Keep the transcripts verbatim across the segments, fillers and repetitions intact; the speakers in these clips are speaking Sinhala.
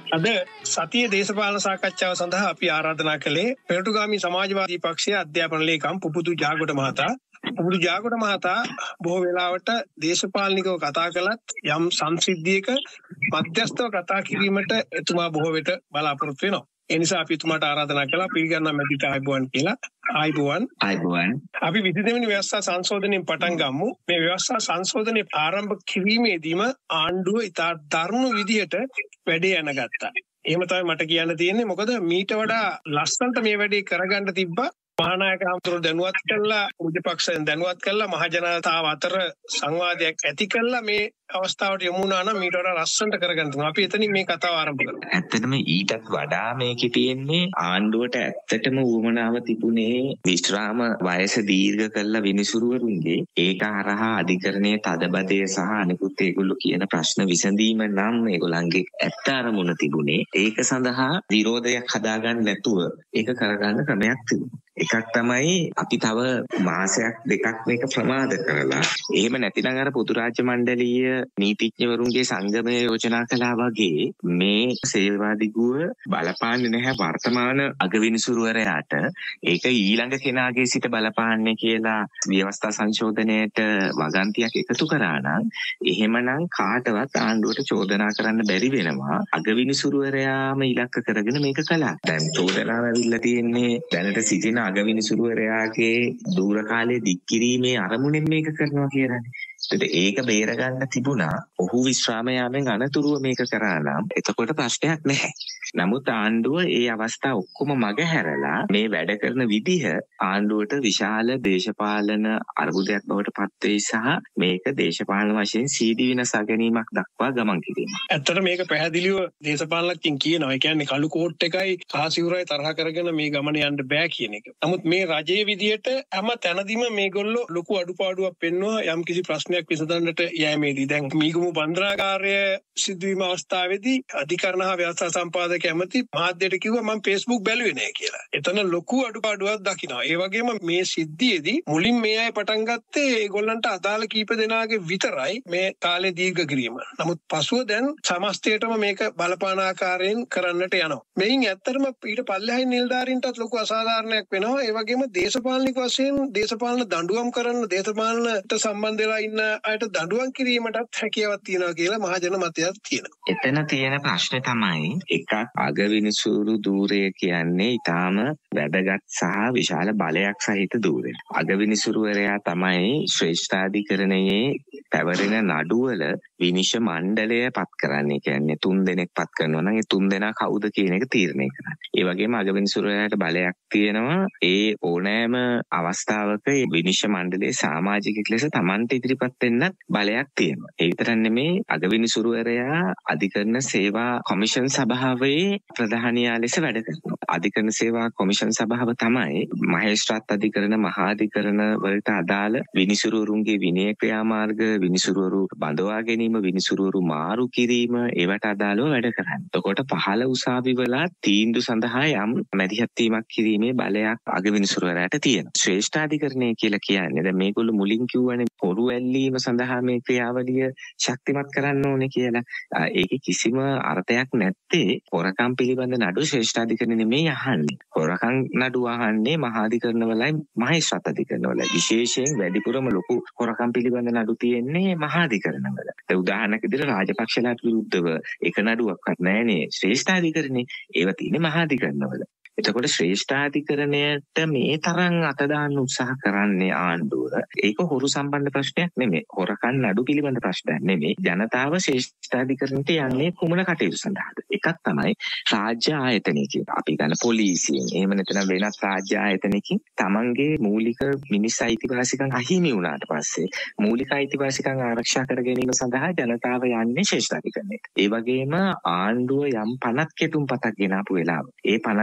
අද සතිය දේශපාලන සාකච්ඡාව සඳහා අපි ආරාධනා කළේ පෙරටුගාමී සමාජවාදී පක්ෂයේ අධ්‍යාපන ලේකම් පුපුදු ජාගොඩ මහතා. පුපුදු ජාගොඩ මහතා බොහෝ වෙලාවට දේශපාලනිකව කතා කළත් යම් සංසිද්ධියක මධ්‍යස්ථව කතා කිරීමට එතුමා බොහෝ විට බලාපොරොත්තු වෙනවා. ඒ නිසා අපි එතුමාට ආරාධනා කළා පිළිගන්න මැදිට ආයිබෝවන් කියලා. ආයිබෝවන්. ආයිබෝවන්. අපි විසි දෙවෙනි ව්‍යවස්ථා සංශෝධනයෙන් පටන් ගමු. මේ ව්‍යවස්ථා සංශෝධනයේ ආරම්භ කිරීමේදීම ආණ්ඩුව ඉතා දරුණු විදියට වැඩේ යනගත්තා. එහෙම තමයි මට කියන්න තියෙන්නේ. මොකද මීට වඩා ලස්සනට මේ වැඩේ කරගන්න තිබ්බා. මහානායක හමුදුරුවෝ දැනුවත් කළා, උද්‍යපක්ෂයෙන් දැනුවත් කළා, මහජනතාව අතර සංවාදයක් ඇති කළා. මේ අවස්ථාවට යමු වුණා නම් මීට වඩා ලස්සනට කරගන්න තුන. අපි එතනින් මේ කතාව ආරම්භ කරමු. ඇත්තටම ඊටත් වඩා මේකේ තියෙන්නේ ආණ්ඩුවට ඇත්තටම උවමනාව තිබුණේ විශ්‍රාම වයස දීර්ඝ කළ විනිසුරුවරුන්ගේ ඒක හරහා අධිකරණයේ තදබදය සහ අනිකුත් ඒගොල්ලෝ කියන ප්‍රශ්න විසඳීම නම් ඒගොල්ලන්ගේ ඇත්ත අරමුණ තිබුණේ. ඒක සඳහා විරෝධයක් හදාගන්න නැතුව ඒක කරගන්න ක්‍රමයක් තිබුණා. එකක් තමයි අපි තව මාසයක් දෙකක් මේක ප්‍රමාද කරලා එහෙම නැතිනම් අර පොදු රාජ්‍ය මණ්ඩලීය නීතිඥවරුන්ගේ සංගමය යෝජනා කළා වගේ මේ සේවාදිගුව බලපාන්නේ නැහැ වර්තමාන අගවිනිසුරුවරයාට. ඒක ඊළඟ කෙනාගේ සිට බලපාන්නේ කියලා ව්‍යවස්ථා සංශෝධනයට වගන්තියක් එකතු කරා නම් එහෙමනම් කාටවත් ආණ්ඩුවට චෝදනා කරන්න බැරි වෙනවා. අගවිනිසුරුවරයාම ඉලක්ක කරගෙන මේක කළා. දැන් චෝදනාව ඇවිල්ලා තියෙන්නේ දැනට සිටින අගවිනිසුරුවරයාගේ දූර කාලයේ දික් කිරීමේ අරමුණෙන් මේක කරනවා කියලානේ. ඒක බේරගන්න තිබුණා. ඔහු විශ්‍රාම යාමෙන් අනතුරුව මේක කරා නම් එතකොට ප්‍රශ්නයක් නැහැ. නමුත් ආණ්ඩුව ඒ අවස්ථා ඔක්කොම මග හැරලා මේ වැඩ කරන විදිහ ආණ්ඩුවට විශාල දේශපාලන අර්බුදයක් බවට පත් වෙයි සහ මේක දේශපාලන වශයෙන් සීඩි විනාශ ගැනීමක් දක්වා ගමන් කිරීම. ඇත්තට මේක පැහැදිලිව දේශපාලනඥයින් කියනවා. ඒ කියන්නේ කළු කෝට් එකයි කහසිවුරයි තරහ කරගෙන මේ ගමන යන්න බෑ කියන එක. නමුත් මේ රජයේ විදියට හැම තැනදීම මේගොල්ලෝ ලොකු අඩුපාඩුවක් පෙන්වනවා යම් කිසි ප්‍රශ්නයක් විසඳන්නට යෑමේදී. දැන් මීගමු බන්ද්‍රාගාරය සිදුවීම අවස්ථාවේදී අධිකරණ හා ව්‍යවස්ථා සම්පාදක ඇමති මාධ්‍යයට කිව්වා මම Facebook බැලුවේ නෑ කියලා. එතන ලොකු අඩුපාඩුවක් දකිනවා. ඒ වගේම මේ සිද්ධියේදී මුලින් මේ අය පටන් ගත්තේ ඒගොල්ලන්ට අදාළ කීප දෙනාගේ විතරයි මේ කාලේ දීර්ඝ කිරීම. නමුත් පසුව දැන් සමස්තයටම මේක බලපාන ආකාරයෙන් කරන්නට යනවා. මේන් ඇත්තටම ඊට පල්ලෙහායි නිලධාරීන්ටත් ලොකු අසාධාරණයක් වෙනවා. ඒ වගේම දේශපාලනික වශයෙන් දේශපාලන දඬුවම් කරන දේශපාලනට සම්බන්ධ වෙලා ඉන්න අයට දඬුවම් කිරීමටත් හැකියාවක් තියෙනවා කියලා මහජන මතයක් තියෙනවා. එතන තියෙන ප්‍රශ්නේ තමයි එකක් අගවිනිසුරු ධූරය කියන්නේ ඊටාම වැදගත් සහ විශාල බලයක් සහිත ධූරය. අගවිනිසුරුවරයා තමයි ශ්‍රේෂ්ඨාධිකරණයේ පැවරෙන නඩුවල විනිශ්චය මණ්ඩලය පත් කරන්නේ. කියන්නේ තුන් දෙනෙක් පත් කරනවා නම් ඒ තුන් දෙනා කවුද කියන එක තීරණය කරන්නේ. ඒ වගේම අගවිනිසුරුවරයාට බලයක් තියෙනවා ඒ ඕනෑම අවස්ථාවක විනිශ්චය මණ්ඩලයේ සමාජිකයෙක් ලෙස Tamante ඉදිරිපත් වෙන්නත් බලයක් තියෙනවා. ඒ විතරක් නෙමෙයි අගවිනිසුරුවරයා අධිකරණ සේවා කොමිෂන් සභාවේ ප්‍රධානියා ලෙස වැඩ කරනවා. අධිකරණ සේවා කොමිෂන් සභාව තමයි මහේස්ත්‍රාත් අධිකරණ මහා අධිකරණ වලට අදාළ විනිසුරුවරුන්ගේ විනය ක්‍රියාමාර්ග, විනිසුරුවරු බඳවා ගැනීම, විනිසුරුවරු මාරු කිරීම ඒවට අදාළව වැඩ කරන්නේ. එතකොට පහළ උසාවිවල තීන්දුව සඳහා යම් මැදිහත් වීමක් කිරීමේ බලයක් අගවිනිසුරුවරයාට තියෙනවා. ශ්‍රේෂ්ඨාධිකරණය කියලා කියන්නේ දැන් මේගොල්ලෝ මුලින් කිව්වනේ පොරු ඇල්ලීම සඳහා මේ ක්‍රියාවලිය ශක්තිමත් කරන්න ඕනේ කියලා. ඒකේ කිසිම අර්ථයක් නැත්තේ හොරකම් පිළිබඳ නඩු ශ්‍රේෂ්ඨාධිකරණය නෙමෙයි අහන්නේ. හොරකම් නඩු අහන්නේ මහාධිකරණවලයි මහේස්ත්‍රාත් අධිකරණවලයි. විශේෂයෙන් වැඩිපුරම ලොකු හොරකම් පිළිබඳ නඩු තියෙන්නේ මහාධිකරණවල. ඒ උදාහරණයක් විදිහට රාජපක්ෂලාට විරුද්ධව එක නඩුවක්වත් නැහැනේ ශ්‍රේෂ්ඨාධිකරණේ. ඒවා තියෙන්නේ මහාධිකරණවල. එතකොට ශ්‍රේෂ්ඨාධිකරණයට මේ තරම් අත දාන්න උත්සාහ කරන්නේ ආණ්ඩුව. ඒක හොරු සම්බන්ධ ප්‍රශ්නයක් නෙමෙයි. හොරකම් නඩු පිළිබඳ ප්‍රශ්නයක් නෙමෙයි. ජනතාව ශ්‍රේෂ්ඨාධිකරණයට යන්නේ කුමන කටයුතු සඳහාද? එකක් තමයි රාජ්‍ය ආයතනයකින්. අපි ගන්න පොලිසියෙන්, එහෙම නැත්නම් වෙනත් රාජ්‍ය ආයතනයකින් තමන්ගේ මූලික මිනිස් අයිතිවාසිකම් අහිමි වුණාට පස්සේ මූලික අයිතිවාසිකම් ආරක්ෂා කර ගැනීම සඳහා ජනතාව යන්නේ ශ්‍රේෂ්ඨාධිකරණයට. ඒ වගේම ආණ්ඩුව යම් පනත් කෙටුම්පතක් ගෙනාපු වෙලාව ඒ පනත් කෙටුම්පත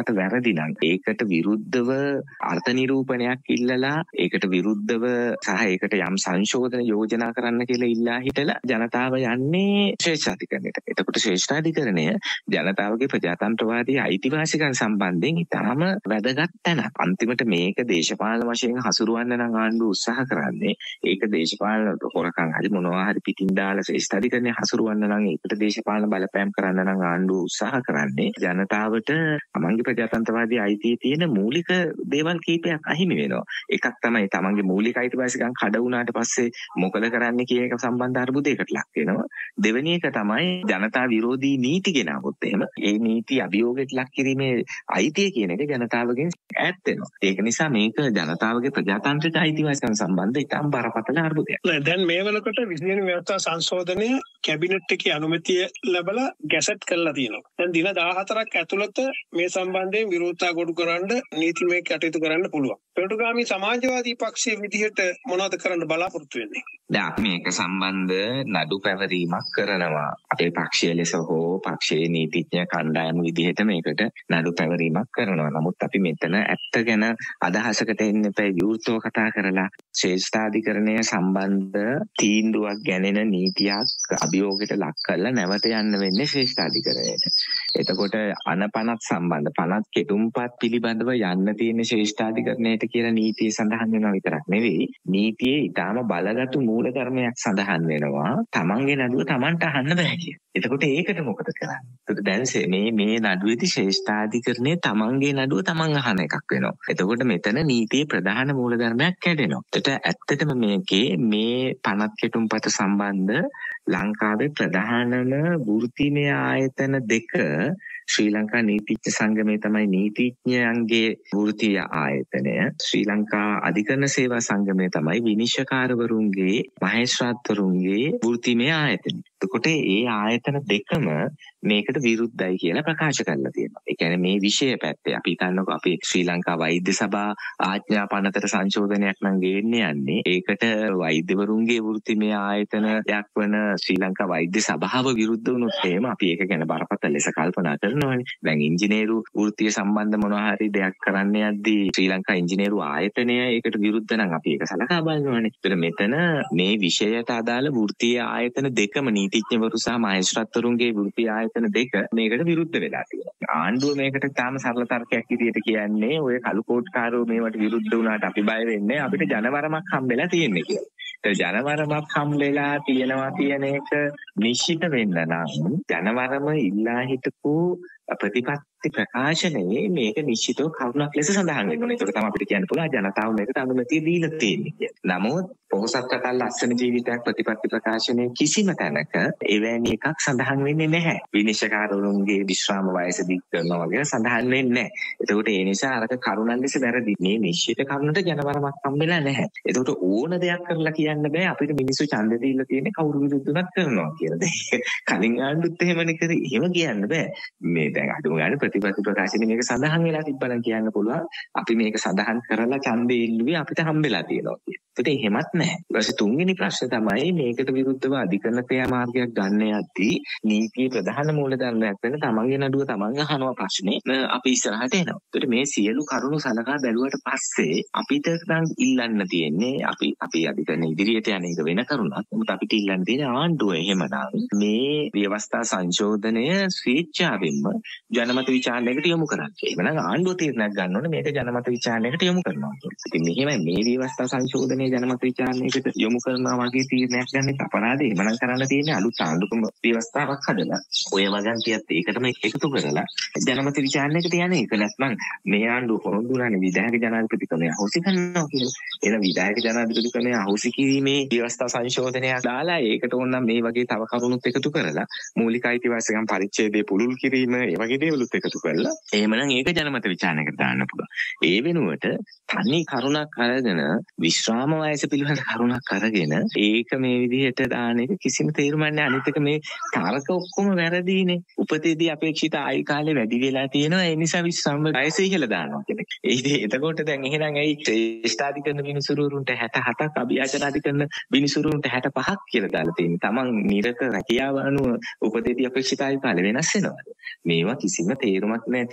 කෙටුම්පත වැරදි නම් ඒකට විරුද්ධව අර්ථ නිරූපණයක් ඉල්ලලා ඒකට විරුද්ධව සහ ඒකට යම් සංශෝධන යෝජනා කරන්න කියලා ඉල්ලා හිටලා ජනතාව යන්නේ ශ්‍රේෂ්ඨාධිකරණයට. එතකොට ශ්‍රේෂ්ඨාධිකරණය ජනතාවගේ ප්‍රජාතන්ත්‍රවාදී අයිතිවාසිකම් සම්බන්ධයෙන් ඉතාම වැදගත් තැනක්. අන්තිමට මේක දේශපාලන වශයෙන් හසුරුවන්න නම් ආණ්ඩුව උත්සාහ කරන්නේ ඒක දේශපාලන හොරකම් හරි මොනවා හරි පිටින් දාලා ශ්‍රේෂ්ඨාධිකරණය හසුරුවන්න නම් ඒකට දේශපාලන බලපෑම් කරන්න නම් ආණ්ඩුව උත්සාහ කරන්නේ ජනතාවට තමන්ගේ ප්‍රජාතන්ත්‍රවාදී අයිතියේ තියෙන මූලික දේවල් කීපයක් අහිමි වෙනවා. එකක් තමයි තමන්ගේ මූලික අයිතිවාසිකම් කඩ වුණාට පස්සේ මොකද කරන්නේ කියන එක සම්බන්ධ අර්බුදයකට ලක් වෙනවා. දෙවෙනි එක තමයි ජනතා විරෝධී නීති ගෙනාවොත් එහෙම ඒ නීති අභියෝගයට ලක් කිරීමේ අයිතිය කියන එක ජනතාවගෙන් ඈත් වෙනවා. ඒක නිසා මේක ජනතාවගේ ප්‍රජාතන්ත්‍රික අයිතිවාසිකම් සම්බන්ධ ඉතාම බරපතල අර්බුදයක්. දැන් මේ වෙනකොට විසිවෙනි ව්‍යවස්ථා සංශෝධනය කැබිනට් එකේ අනුමැතිය ලැබලා ගැසට් කරලා තියෙනවා. දැන් දින දාහතරක් ඇතුළත මේ සම්බන්ධයෙන් විරෝධතා ගොඩ කරන්න නීතිමය කටයුතු කරන්න පුළුවන්. පෙරටුගාමී සමාජවාදී පක්ෂයේ විදිහට මොනවද කරන්න බලාපොරොත්තු වෙන්නේ? දැන් අපි මේක සම්බන්ධ නඩු පැවරීමක් කරනවා. අපේ පක්ෂයේ ලෙස හෝ පක්ෂයේ නීතිඥ කණ්ඩායම විදිහට මේකට නඩු පැවරීමක් කරනවා. නමුත් අපි මෙතන ඇත්ත ගැන අදහසකට එන්න එපා. විවෘතව කතා කරලා ශ්‍රේෂ්ඨාධිකරණය සම්බන්ධ තීන්දුවක් ගැනෙන නීතියක් අභියෝගයට ලක් කරලා නැවත යන්න වෙන්නේ ශ්‍රේෂ්ඨාධිකරණයට. එතකොට අනපනත් සම්බන්ධ පනත් කෙටුම්පත් පිළිබඳව යන්න තියෙන ශ්‍රේෂ්ඨාධිකරණයට කියලා නීතිය සඳහන් වෙනවා විතරක් නෙවෙයි නීතියේ ඊටාම බලගත් මූල ධර්මයක් සඳහන් වෙනවා තමන්ගේ නඩුව තමන්ට අහන්න බෑ කිය. එතකොට ඒකට මොකද කරන්නේ? එතකොට දැන් මේ මේ නඩුවේදී ශ්‍රේෂ්ඨාධිකරණයේ තමන්ගේ නඩුව තමන් අහන එකක් වෙනවා. එතකොට මෙතන නීතියේ ප්‍රධාන මූල ධර්මයක් කැඩෙනවා. එතකොට ඇත්තටම මේකේ මේ පනත් කෙටුම්පත සම්බන්ධ ලංකාවේ ප්‍රධානම වෘත්තීය ආයතන දෙක ශ්‍රී ලංකා නීතිඥ සංගමය තමයි නීතිඥයන්ගේ වෘත්තීය ආයතනය. ශ්‍රී ලංකා අධිකරණ සේවා සංගමය තමයි විනිශ්චයකාරවරුන්ගේ මහේස්ත්‍රාත්වරුන්ගේ වෘත්තීය ආයතනය. එතකොට මේ ආයතන දෙකම මේකට විරුද්ධයි කියලා ප්‍රකාශ කරලා තියෙනවා. ඒ කියන්නේ මේ විෂය පැත්තේ අපි හිතන්නකෝ අපි ශ්‍රී ලංකා වෛද්‍ය සභා ආඥා පනතට සංශෝධනයක් නම් ගේන්න යන්නේ. ඒකට වෛද්‍යවරුන්ගේ වෘත්තීය ආයතනයක් වන ශ්‍රී ලංකා වෛද්‍ය සභාව විරුද්ධ වුණොත් එහෙම අපි ඒක ගැන බරපතල ලෙස කල්පනා කරනවානේ. දැන් ඉංජිනේරු වෘත්තීය සම්බන්ධ මොනවා හරි දෙයක් කරන්න යද්දී ශ්‍රී ලංකා ඉංජිනේරු ආයතනය ඒකට විරුද්ධ නම් අපි ඒක සලකා බලනවානේ. ඒතර මෙතන මේ විෂයට අදාළ වෘත්තීය ආයතන දෙකම නීතිඥවරු සහ මහේස්ත්‍රාත්වරුන්ගේ වෘත්තීය ආයතන දෙක මේකට විරුද්ධ වෙලා තියෙනවා. ආණ්ඩුව මේකට තාම සරල තර්කයක් විදිහට කියන්නේ ඔය කළු කෝට්කාරෝ මේවට විරුද්ධ වුණාට අපි බය වෙන්නේ අපිට ජනවරමක් හම්බෙලා තියෙන්නේ කියලා. ඒ ජනවරමක් හම්බෙලා තියෙනවා කියන එක නිශ්චිත වෙන්න නම් ජනවරම ඉල්ලා හිටපු ප්‍රතිපත්ති ප්‍රකාශනයේ මේක නිශ්චිතව කරුණක් ලෙස සඳහන් වෙනවා. ඒක තමයි අපිට කියන්න පුළුවන් ජනතාව මේකට අනුමැතිය දීලා තියෙන්නේ කියලා. නමුත් පොහොසත් රටල් ලස්සන ජීවිතයක් ප්‍රතිපත්ති ප්‍රකාශනයේ කිසිම තැනක එවැනි එකක් සඳහන් වෙන්නේ නැහැ. විනිශ්චයකාරවරුන්ගේ විශ්‍රාම වයස දික් කරනවා වගේ සඳහන් වෙන්නේ නැහැ. ඒකට ඒ නිසා අරක කරුණන් ලෙස වැරදි. මේ නිශ්චිත කරුණට ජනවරමක් හම්බෙලා නැහැ. ඒකට ඕන දෙයක් කරලා කියන්න බෑ අපිට මිනිස්සු ඡන්දෙ දීලා තියෙන්නේ කවුරු විරුද්ධවත් කරනවා කියලා. කලින් ආණ්ඩුත් එහෙමනේ කරේ. එහෙම කියන්න බෑ. මේ දැන් අඩුම ගානේ ප්‍රතිපත්ති ප්‍රකාශනයේ මේක සඳහන් වෙලා තිබ්බනම් කියන්න පුළුවන් අපි මේක සඳහන් කරලා ඡන්දෙ ඉල්ලුවේ අපිට හම්බෙලා තියෙනවා කියලා. ඒකට එහෙමත් නැහැ. ඊට පස්සේ තුන්වෙනි ප්‍රශ්නේ තමයි මේකට විරුද්ධව අධිකරණ ක්‍රියාමාර්ගයක් ගන්න යද්දී නීතියේ ප්‍රධාන මූලධර්මයක් වෙන තමන්ගේ නඩුව තමන් අහනවා ප්‍රශ්නේ අපි ඉස්සරහට එනවා. ඒකට මේ සියලු කරුණු සලකා බැලුවට පස්සේ අපිට නම් ඉල්ලන්න තියෙන්නේ අපි අපි අධිකරණ ඉදිරියට යන එක වෙන කරුණක්. මොකද අපිට ඉල්ලන්න තියෙන්නේ ආණ්ඩුව එහෙමනම් මේ ව්‍යවස්ථා සංශෝධනය ස්වේච්ඡාවෙන්ම ජනමත විචාරණයකට යොමු කරන්න. එහෙමනම් ආණ්ඩුව තීරණයක් ගන්න ඕනේ මේක ජනමත විචාරණයකට යොමු කරනවා කියලා. ඉතින් මෙහෙම මේ ව්‍යවස්ථා සංශෝධනයේ ජනමත විචාරණයකට යොමු කරනවා වගේ තීරණයක් ගන්න අපරාධය. එහෙමනම් කරන්න තියෙන්නේ අලුත් ආණ්ඩුක්‍රම ව්‍යවස්ථාවක් හදලා ඔය වගන්තියත් ඒකටම එකතු කරලා ජනමත විචාරණයකට යන්නේ. ඒක නැත්නම් මේ ආණ්ඩුව පොරොන්දු වුණානේ විධායක ජනාධිපතිකමේ අහෝසි කරනවා කියලා. එහෙනම් විධායක ජනාධිපතිකමේ අහෝසි කිරීමේ ව්‍යවස්ථා සංශෝධනයක් දාලා ඒකට ඕනනම් මේ වගේ තව කරුණුත් එකතු කරලා මූලික අයිතිවාසිකම් පරිච්ඡේදය පුළුල් කිරීම ඒ වගේ දේවලුත් එකතු කරලා එහෙමනම් ඒක ජනමත විචාරණයකට දාන්න පුළුවන්. ඒ වෙනුවට තනි කරුණක් අරගෙන විශ්‍රාම වයස පිළිබඳ කරුණක් අරගෙන ඒක මේ විදිහට දාන එක කිසිම තේරුමක් නැහැ. අනිත් එක මේ තරක ඔක්කොම වැරදීනේ. උපතේදී අපේක්ෂිත ආයු කාලේ වැඩි වෙලා තියෙනවා. ඒ නිසා විශ්‍රාම වයස ඉහළ දානවා කියන්නේ. ඒ එතකොට දැන් එහෙනම් ඇයි ශ්‍රේෂ්ඨාධිකරණ විනිසුරුවරුන්ට හැට හතක් අභියාචනාධිකරණ විනිසුරුවරුන්ට හැට පහක් කියලා දාලා තියෙන්නේ. Taman නිරත රැකියාව අනුව උපතේදී අපේක්ෂිත ආයු කාලේ වෙනස් වෙනවා. මේවා කිසිම තේරුමක් නැති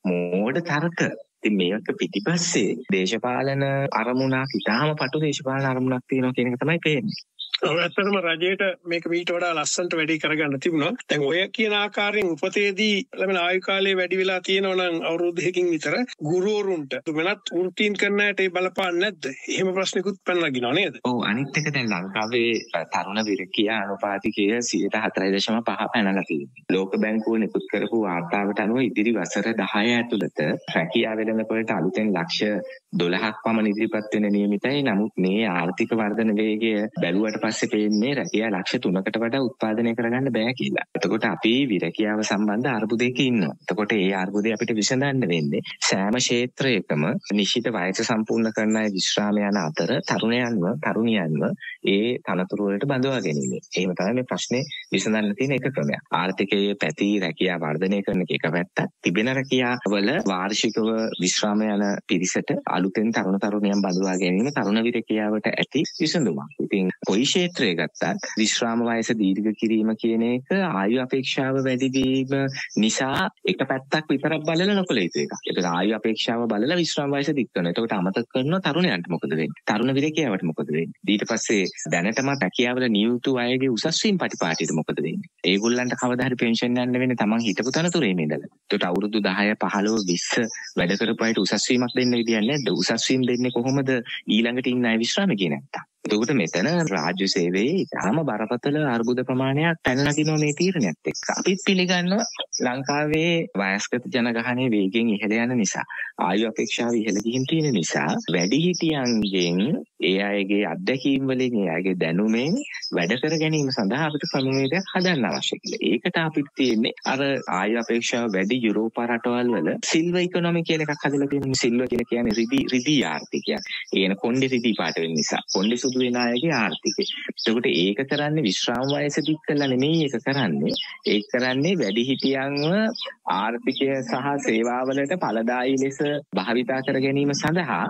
මෝඩ තර්ක. ඉතින් මේක පිටිපස්සේ දේශපාලන අරමුණක්, ඉතාම පටු දේශපාලන අරමුණක් තියෙනවා කියන එක තමයි පේන්නේ. ඔව් ඇත්තටම රජයට මේක මීට වඩා ලස්සනට වැඩි කරගන්න තිබුණා. දැන් ඔය කියන ආකාරයෙන් උපතේදී ලැබෙන ආයු කාලය වැඩි වෙලා තියෙනවා නම් අවුරුදු දෙකකින් විතර ගුරුවරුන්ට වෙනත් වෘත්තීන් කරන අයට ඒ බලපාන්නේ නැද්ද? එහෙම ප්‍රශ්නිකුත් පැනලා ගිනව නේද? ඔව් අනිත් එක දැන් ලංකාවේ තරුණ විරකියා අනුපාතිකය සියයට හතරයි දශම පහ පැනලා තියෙනවා. ලෝක බැංකුව නිකුත් කරපු වාර්තාවට අනුව ඉදිරි වසර දහය ඇතුළත රැකියා වෙළඳපොළට අලුතෙන් ලක්ෂ දොළහක් පමණ ඉදිරිපත් වෙන නියමිතයි. නමුත් මේ ආර්ථික වර්ධන වේගය බැලුවට පස්සේ පේන්නේ රැකියා ලක්ෂ තුනකට වඩා උත්පාදනය කරගන්න බෑ කියලා. එතකොට අපි විරකියාව සම්බන්ධ අර්බුදයක ඉන්නවා. එතකොට ඒ අර්බුදය අපිට විසඳන්න වෙන්නේ සෑම ක්ෂේත්‍රයකම නිශ්චිත වයස සම්පූර්ණ කරන අය විශ්‍රාම යන අතර තරුණයන්ව තරුණියන්ව ඒ තනතුරු වලට බඳවා ගැනීම. එහෙම තමයි මේ ප්‍රශ්නේ විසඳන්න තියෙන එක ක්‍රමයක්. ආර්ථිකයේ පැති රැකියාව වර්ධනය කරන එක පැත්තක්. තිබෙන රැකියාවල වාර්ෂිකව විශ්‍රාම යන පිරිසට අලුතෙන් තරුණ තරුණියන් බඳවා ගැනීම තරුණ විරකියාවට ඇති විසඳුමක්. ඉතින් කොයි ක්ෂේත්‍රය ගත්තත් විශ්‍රාම වයස දීර්ඝ කිරීම කියන එක ආයු අපේක්ෂාව වැඩි වීම නිසා එක පැත්තක් විතරක් බලලා නොකළ යුතු එකක්. ඒක ආයු අපේක්ෂාව බලලා විශ්‍රාම වයස දික් කරනවා. එතකොට අමතක කරනවා තරුණයන්ට මොකද වෙන්නේ? තරුණ විරකියාවට මොකද වෙන්නේ? ඊට පස්සේ දැනටම රැකියාවල නියුතු අයගේ උසස් වීම ප්‍රතිපාටියට මොකද වෙන්නේ? ඒගොල්ලන්ට කවදා හරි පෙන්ෂන් යන්න වෙන්නේ තමන් හිටපු තනතුරේ ඉඳලා. එතකොට අවුරුදු දහය පහළොව විස්ස වැඩ කරපු අයට උසස් වීමක් දෙන්න විදියක් නැද්ද? උසස් වීම දෙන්නේ කොහොමද ඊළඟට ඉන්න අය විශ්‍රාම කියන නැත්තම්? එතකොට මෙතන රාජ්‍ය සේවයේ ඉතාම බරපතල අර්බුද ප්‍රමාණයක් පැනලා තිනවා මේ තීරණයත් එක්ක. අපිත් පිළිගන්නවා ලංකාවේ වයස්ගත ජනගහනය වේගෙන් ඉහළ යන නිසා, ආයු අපේක්ෂාව ඉහළ ගිහින් තියෙන නිසා වැඩිහිටියන්ගෙන් ඒ අයගේ අත්දැකීම් වලින් ඒ අයගේ දැනුමෙන් වැඩ කර ගැනීම සඳහා අපිට ක්‍රමවේදයක් හදන්න අවශ්‍ය කියලා. ඒකට අපිට තියෙන්නේ අර ආයු අපේක්ෂාව වැඩි යුරෝපා රටවල් වල සිල්වර් ඉකොනොමි කියලා එකක් හදලා තියෙනවා. සිල්වර් කියලා කියන්නේ රිදී රිදී ආර්ථිකය. ඒ කියන කොණ්ඩේ රිදී පාට වෙන නිසා. කොණ්ඩේ සුදු වෙන අයගේ ආර්ථිකය. එතකොට ඒක කරන්නේ විශ්‍රාම වයස දික් කළා නෙමෙයි ඒක කරන්නේ. ඒක කරන්නේ වැඩිහිටියන්ව ආර්ථිකය සහ සේවාවලට ඵලදායී ලෙස භාවිතා කර ගැනීම සඳහා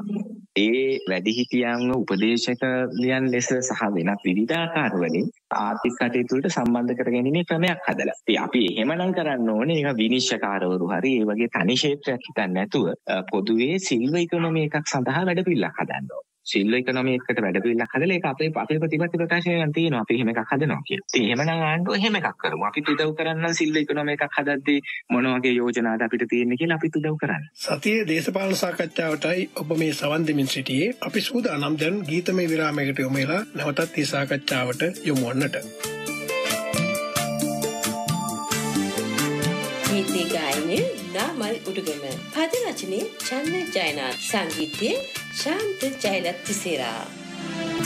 ඒ වැඩිහිටියන්ව උපදේශකයන් ලෙස සහ වෙනත් විවිධාකාර වලින් ආර්ථික කටයුතු වලට සම්බන්ධ කර ගැනීමේ ක්‍රමයක් හදලා. ඉතින් අපි එහෙමනම් කරන්න ඕනේ ඒක විනිශ්චයකාරවරු හරි ඒ වගේ තනි ක්ෂේත්‍රයක් හිතන්නේ නැතුව පොදුවේ සිල්වර් ඉකොනොමි එකක් සඳහා වැඩපිළිවෙලක් හදන්න ඕනේ. සිල්වර් ඉකොනොමි එකකට වැඩපිළිවෙලක් හදලා ඒක අපේ අපේ ප්‍රතිපත්ති ප්‍රකාශනයෙන් තියෙනවා. අපි එහෙම එකක් හදනවා කියලා. ඉතින් එහෙමනම් ආණ්ඩුව එහෙම එකක් කරමු. අපිත් උදව් කරන්න සිල්වර් ඉකොනොමි එකක් හදද්දී මොන වගේ යෝජනාද අපිට තියෙන්නේ කියලා අපිත් උදව් කරන්න. සතියේ දේශපාලන සාකච්ඡාවටයි ඔබ මේ සවන් දෙමින් සිටියේ. අපි සූදානම් දැන් ගීතමය විරාමයකට යොමු වෙලා නැවතත් මේ සාකච්ඡාවට යොමු වන්නට. ගීතේ ගායනය නාමල් උඩුගම, පද රචනයේ චන්න ජයනාත්, සංගීතයේ ශාන්ත ජයලත් තිසේරා.